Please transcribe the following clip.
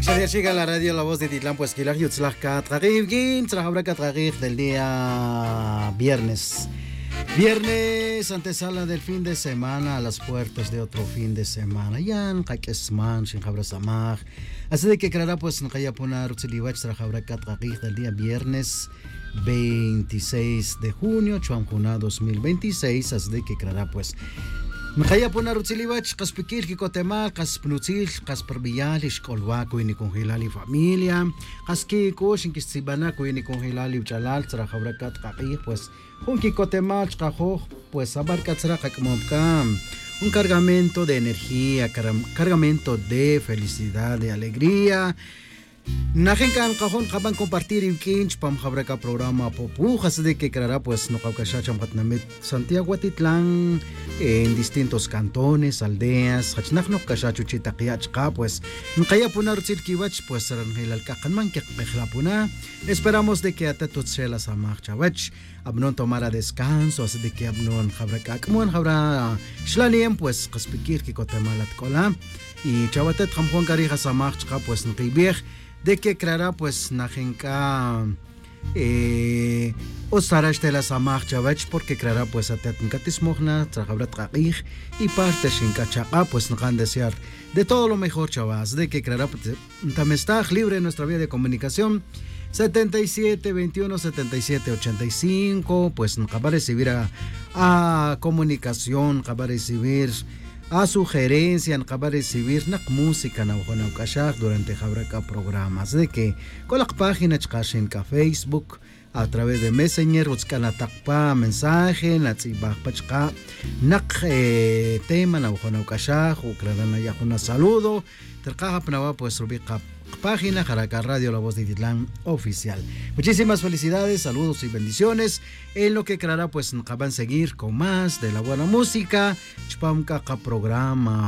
Llega a la radio La Voz de Titlán, pues que la del día viernes. Viernes, antesala del fin de semana, a las puertas de otro fin de semana. Yan, Kakesman, Shinjabrasamaj. Así de que creará pues en Kayapuna, Rutzilivach, Trajabrakat del día viernes 26 de junio, Chuanjuna 2026. Así de que creará pues. Kaya po na Rutzilivach, kaspikil, kikotemal, kaspnutzil, kasperbiyal, iskolwa, kuy ni kong hilali familia, kaskiko, shinkistibana, kuy ni kong hilali uchalal, trajabrakat kakih, pues, kung kikotemal, kajo, pues, abarkat sara kakmomkam, un cargamento de energía, cargamento de felicidad, de alegría. Najenkan kajon kaban compartir in kinch pam jabraka programa popu de que creará pues no kaukashacham patnamit Santiago Atitlán en distintos cantones, aldeas, hachnakno kashachu chitaqiachqa pues nkaya punar kiwach pues ranhilal kakanman que puna. Esperamos de que atatutsela samach chawach abnon tomara descanso así de que abnon jabraka kmon jabra shlanem pues qaspikir ki kotemalat kola y chawatet khamjon karija samach pues nkibih de que creará pues najenka osarashtela samach chavach porque creará pues atetnkatismogna trajabrat qaqih y parte shinkachaqa pues ngan desear de todo lo mejor chavas de que creará pues, tamestaj libre en nuestra vía de comunicación 77 21 77 85 pues va a recibir a comunicación va a recibir a sugerencia va a recibir música durante Jabraca programas de que con la página en Facebook a través de Messenger buscan takpa mensaje natsibah pachka nak tema na un saludo tercaja pues rubica página Jaraca Radio La Voz de Titlán oficial. Muchísimas felicidades, saludos y bendiciones en lo que creará pues van a seguir con más de la buena música. Chpamka programa